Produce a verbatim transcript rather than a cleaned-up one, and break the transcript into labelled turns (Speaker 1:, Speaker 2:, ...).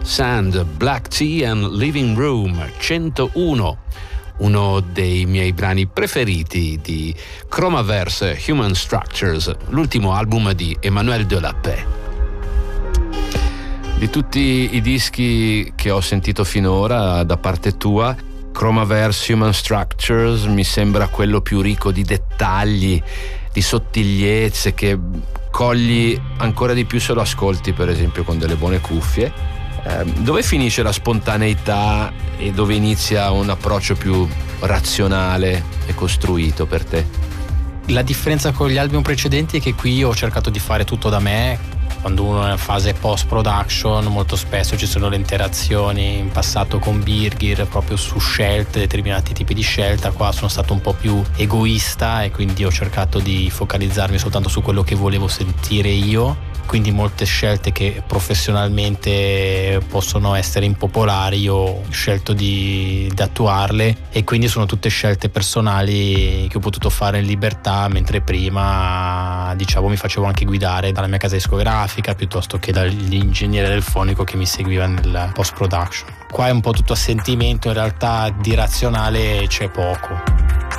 Speaker 1: Sand, Black Tea and Living Room centouno, uno dei miei brani preferiti di Chromaverse Human Structures, l'ultimo album di Emmanuel Delapé.
Speaker 2: Di tutti i dischi che ho sentito finora da parte tua, Chromaverse Human Structures mi sembra quello più ricco di dettagli, di sottigliezze, che cogli ancora di più se lo ascolti per esempio con delle buone cuffie. Eh, dove finisce la spontaneità e dove inizia un approccio più razionale e costruito per te?
Speaker 3: La differenza con gli album precedenti è che qui ho cercato di fare tutto da me. Quando uno è in fase post production molto spesso ci sono le interazioni, in passato con Birgir proprio su scelte, determinati tipi di scelta. Qua sono stato un po' più egoista e quindi ho cercato di focalizzarmi soltanto su quello che volevo sentire io. Quindi molte scelte che professionalmente possono essere impopolari io ho scelto di, di attuarle, e quindi sono tutte scelte personali che ho potuto fare in libertà, mentre prima diciamo mi facevo anche guidare dalla mia casa discografica piuttosto che dall'ingegnere del fonico che mi seguiva nel post production. Qua è un po' tutto a sentimento, in realtà di razionale c'è poco.